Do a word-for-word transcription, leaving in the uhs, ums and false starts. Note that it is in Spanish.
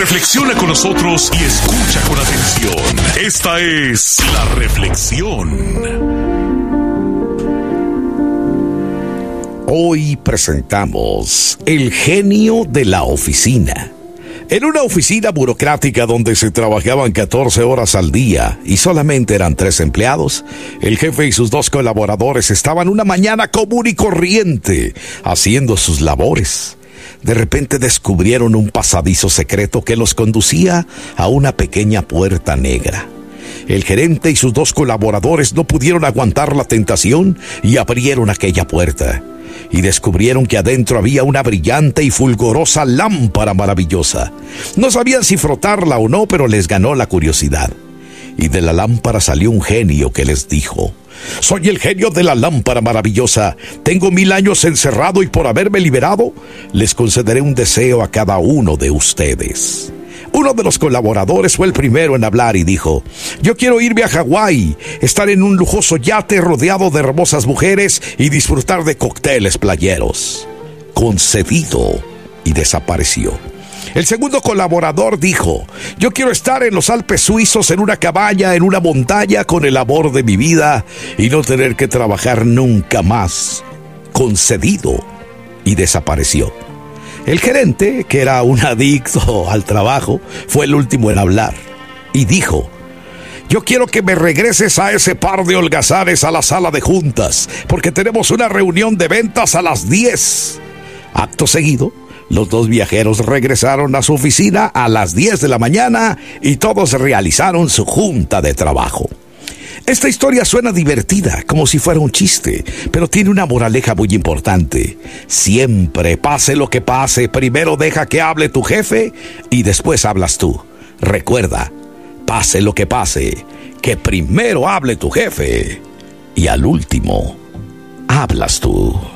Reflexiona con nosotros y escucha con atención. Esta es La Reflexión. Hoy presentamos El genio de la oficina. En una oficina burocrática donde se trabajaban catorce horas al día y solamente eran tres empleados, el jefe y sus dos colaboradores estaban una mañana común y corriente haciendo sus labores. De repente descubrieron un pasadizo secreto que los conducía a una pequeña puerta negra. El gerente y sus dos colaboradores no pudieron aguantar la tentación y abrieron aquella puerta. Y descubrieron que adentro había una brillante y fulgorosa lámpara maravillosa. No sabían si frotarla o no, pero les ganó la curiosidad. Y de la lámpara salió un genio que les dijo: «Soy el genio de la lámpara maravillosa. Tengo mil años encerrado y por haberme liberado, les concederé un deseo a cada uno de ustedes». Uno de los colaboradores fue el primero en hablar y dijo: «Yo quiero irme a Hawái, estar en un lujoso yate rodeado de hermosas mujeres y disfrutar de cócteles playeros». Concedido, y desapareció. El segundo colaborador dijo: «Yo quiero estar en los Alpes suizos en una cabaña, en una montaña, con el amor de mi vida y no tener que trabajar nunca más». Concedido, y desapareció. El gerente, que era un adicto al trabajo, fue el último en hablar y dijo: «Yo quiero que me regreses a ese par de holgazanes a la sala de juntas, porque tenemos una reunión de ventas a las diez». Acto seguido, los dos viajeros regresaron a su oficina a las diez de la mañana y todos realizaron su junta de trabajo. Esta historia suena divertida, como si fuera un chiste, pero tiene una moraleja muy importante. Siempre, pase lo que pase, primero deja que hable tu jefe y después hablas tú. Recuerda, pase lo que pase, que primero hable tu jefe y al último hablas tú.